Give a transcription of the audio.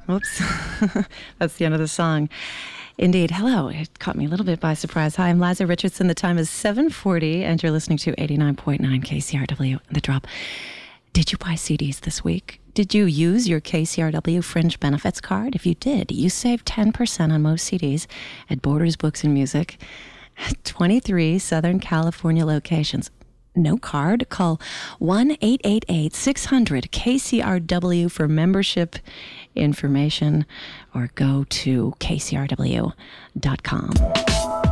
Oops. That's the end of the song. Indeed. Hello. It caught me a little bit by surprise. Hi, I'm Liza Richardson. The time is 7:40, and you're listening to 89.9 KCRW, The Drop. Did you buy CDs this week? Did you use your KCRW Fringe Benefits card? If you did, you saved 10% on most CDs at Borders Books and Music, 23 Southern California locations. No card? Call 1-888-600-KCRW for membership information or go to kcrw.com.